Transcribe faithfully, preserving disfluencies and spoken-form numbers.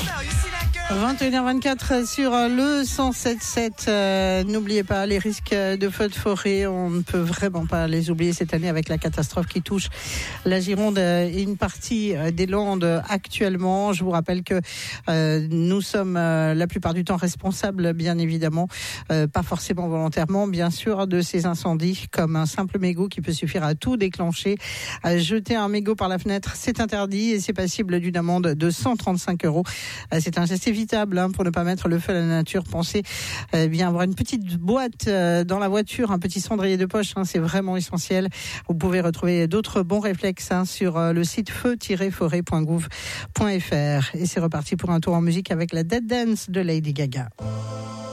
vingt et une heures vingt-quatre sur le cent sept virgule sept. Euh, n'oubliez pas les risques de feux de forêt. On ne peut vraiment pas les oublier cette année avec la catastrophe qui touche la Gironde et une partie des Landes actuellement. Je vous rappelle que euh, nous sommes euh, la plupart du temps responsables, bien évidemment, euh, pas forcément volontairement, bien sûr, de ces incendies, comme un simple mégot qui peut suffire à tout déclencher. Euh, jeter un mégot par la fenêtre, c'est interdit et c'est passible d'une amende de cent trente-cinq euros. Euh, c'est un geste évitable hein, pour ne pas mettre le feu à la nature. Pensez euh, bien avoir une petite boîte euh, dans la voiture, un petit cendrier de poche, hein, c'est vraiment essentiel. Vous pouvez retrouver d'autres bons réflexes hein, sur euh, le site feu tiret forêt point gouv point f r. Et c'est reparti pour un tour en musique avec la Dead Dance de Lady Gaga.